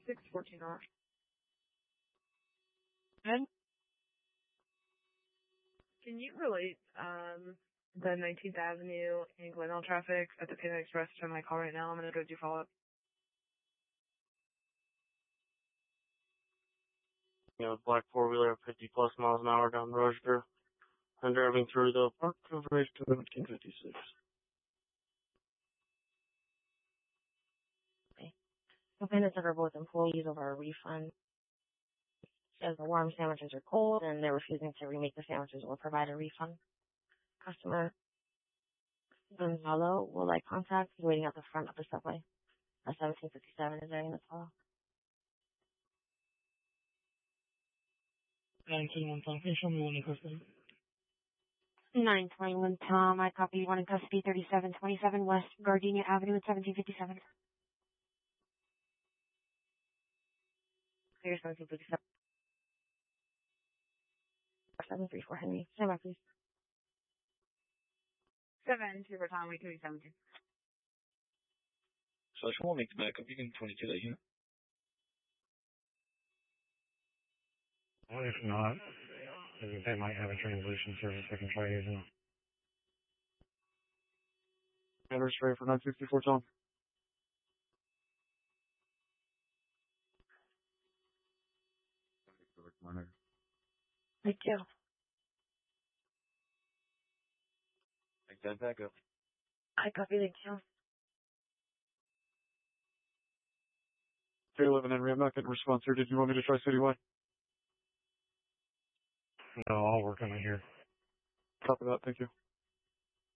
614 off. And Can you relate the 19th Avenue and Glenelg traffic at the Panda Express to my call right now? I'm going to go do follow-up. Black four-wheeler, 50 plus miles an hour down Rochester. And driving through the park of race to 1756. okay. So Panda took our both employees over a refund. Says the warm sandwiches are cold and they're refusing to remake the sandwiches or provide a refund. Customer Gonzalo will contact. He's waiting at the front of the subway. 1757 is there in the call. 921 Tom, can you show me one in custody? 921 Tom, I copy you one in custody, 3727 West Gardenia Avenue at 1757. Here's 1757. 734 Henry. Stand by, please. 7 Super Tom, we can be 17. So if you want me to back up, you can 22 that unit. Well, if not, they might have a translation service I can try using. Matters ready for 964 Tom. Thank you. Make that back up. I copy, thank you. 311 Henry, I'm not getting a response here. Did you want me to try citywide? No, I'll work on it here. Copy that, thank you.